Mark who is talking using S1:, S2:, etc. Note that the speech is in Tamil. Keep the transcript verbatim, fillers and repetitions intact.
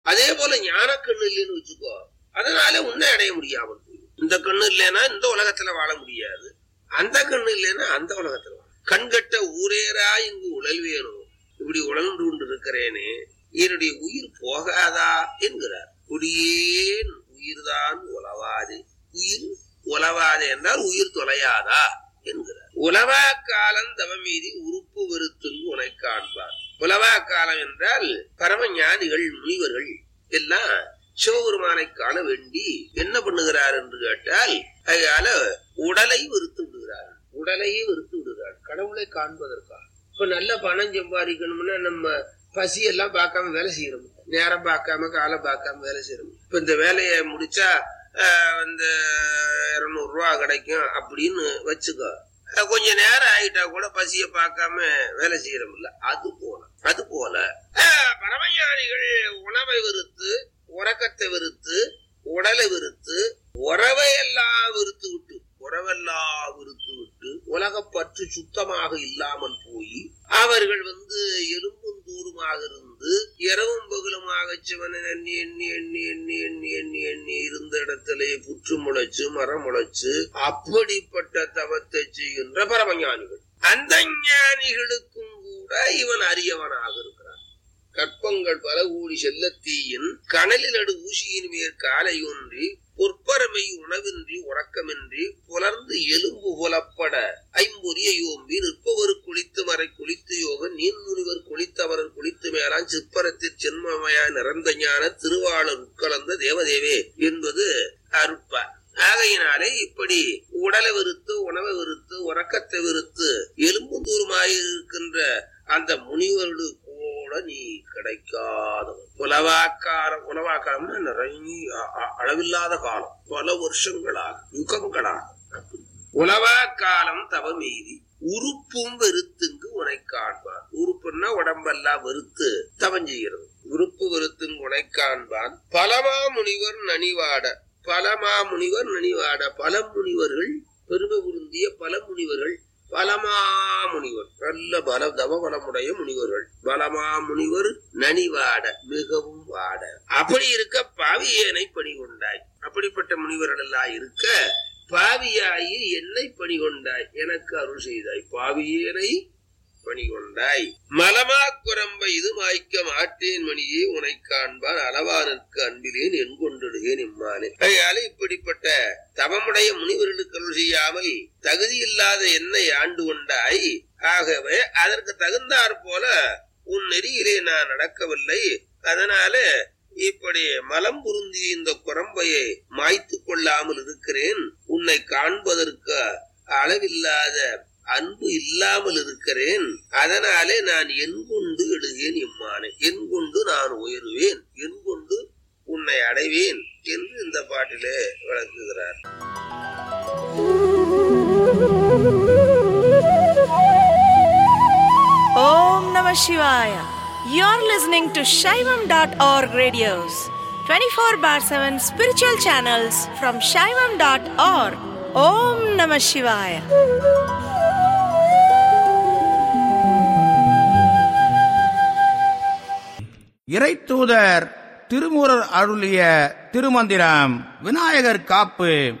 S1: அதே போல ஞான கண்ணு இல்லைன்னு வச்சுக்கோ, அதனால உன்னை அடைய முடியாமல் போயிடும். இந்த கண்ணு இல்லைன்னா இந்த உலகத்துல வாழ முடியாது, அந்த கண்ணு இல்லைன்னா அந்த உலகத்துல வாழ. கண்கட்ட ஊரேரா இங்கு உழல் வேணும், இப்படி உழன்று கொண்டு இருக்கிறேனே என்னுடைய உயிர் போகாதா என்கிறார். குடியேன் உயிர்தான் உலவாது, உயிர் உலவாது என்றால் உயிர் தொலையாதா என்கிறார். உலவா காலம் தவமீதி உறுப்பு வெறுத்துங்கு உனை காண்பார். உலவா காலம் என்றால் பரம ஞானிகள் முனிவர்கள் எல்லாம் சிவபெருமானை காண வேண்டி என்ன பண்ணுகிறார் என்று கேட்டால், அதனால உடலை வெறுத்து விடுகிறார், உடலையே வெறுத்து விடுகிறார் கடவுளை காண்பதற்காக. இப்ப நல்ல பணம் சம்பாதிக்கணும்னா நம்ம பசி எல்லாம் பார்க்காம வேலை செய்யறோம், நேரம் பார்க்காம காலம் பார்க்காம வேலை செய்யறோம். இப்ப இந்த வேலையை முடிச்சா இந்த இருநூறு ரூபா கிடைக்கும் அப்படின்னு வச்சுக்கோ, கொஞ்ச நேரம் ஆயிட்டா கூட பசிய பார்க்காம வேலை செய்யறோம்ல. அது போல அது போல பரமஞானிகள் உணவை வெறுத்து, உறக்கத்தை வெறுத்து, உடலை வெறுத்து, உறவை எல்லாம் வெறுத்து விட்டு உறவெல்லாம் வெறுத்து விட்டு உலகப்பற்று சுத்தமாக இல்லாமல் போய் அவர்கள் வந்து எலும்பும் தூருமாக இருந்து இரவும் பகலுமாக சிவனை எண்ணி எண்ணி எண்ணி எண்ணி எண்ணி எண்ணி எண்ணி இருந்த இடத்திலே புற்று முளைச்சு மரம் முளைச்சு அப்படிப்பட்ட தவத்தை செய்கின்ற பரமஞானிகள். அந்த ஞானிகளுக்கும் கூட இவன் அரியவனாக இருக்கிறான். கற்பங்கள் பல கூடி செல்லத்தீயின் கனலில் நடு ஊசியின் மேற் காலை ஒன்றி பொற்பரமை உணவின்றி உறக்கமின்றி புலர்ந்து எலும்பு புலப்பட ஐம்பொரிய யோம்பி நிற்பவர் குளித்து மறை குளித்து யோக நீன் முனிவர் குளித்தவரர் குளித்து மேலான் சிற்பரத்தில் சென்மமயா நிறந்த ஞான திருவாளர் உட்கலந்த தேவதேவே என்பது அருட்பா. ஆகையினாலே இப்படி உடலை வெறுத்து, உணவை வெறுத்து, உறக்கத்தை வெறுத்து எலும்பு தூரமாயிருக்கின்ற அந்த முனிவர்களுக்கு கூட நீ கிடைக்காதவன். உலவாக்காலம், உலவாக்காலம்னா நிறைய அளவில்லாத காலம், பல வருஷங்களாக யுகங்களாக. உலவா காலம் தவமீதி உறுப்பும் வெறுத்துங்கு உனை காண்பான். உறுப்புன்னா உடம்பெல்லாம் வெறுத்து தவம் செய்கிறது. உறுப்பு வெறுத்துங்கு உனை காண்பான். பலமா முனிவர் நனிவாட, பலமா முனிவர் நனிவாட, பல முனிவர்கள் பெருமை புரிந்திய பல முனிவர்கள், பலமா முனிவர் நல்ல பல தவ பலமுடைய முனிவர்கள், பலமா முனிவர் நனிவாட மிகவும் வாட. அப்படி இருக்க பாவியேனை பணி கொண்டாய். அப்படிப்பட்ட முனிவர்கள் எல்லாம் இருக்க பாவியாயி என்னை பணி கொண்டாய், எனக்கு அருள் செய்தாய். பாவியேனை பணி கொண்டாய். மலமா குரம்ப இது மாய்க்க மாட்டேன் மணியே உனை காண்பான் அளவாருக்கு அன்பிலேன் என் கொண்டிடுகேன் இம்மானே. அதனால இப்படிப்பட்ட தவமுடைய முனிவர்களுக்கு அருள் செய்யாமல் தகுதி இல்லாத என்னை ஆண்டு கொண்டாய். ஆகவே அதற்கு தகுந்தாற் போல உன் நெறியிலே நான் நடக்கவில்லை. அதனால இப்படி மலம் புருந்தி இந்த குரம்பையை மாய்த்து கொள்ளாமல் இருக்கிறேன். உன்னை காண்பதற்கு அளவில்லாத அன்பு இல்லாமல் இருக்கிறேன். அதனாலே நான் என் கொண்டு எழுகேன் இம்மானே, என் கொண்டு நான் உயர்வேன், என் கொண்டு உன்னை அடைவேன் என்று இந்த பாட்டிலே விளக்குகிறார்.
S2: ஓம் நம சிவாய. You're listening to Shaivam dot org radios, twenty-four bar seven spiritual channels from Shaivam dot org. Om Namah Shivaya.
S3: இறைத்தூதர் திருமூரர் அருளிய திருமந்திரம். விநாயகர் காப்பு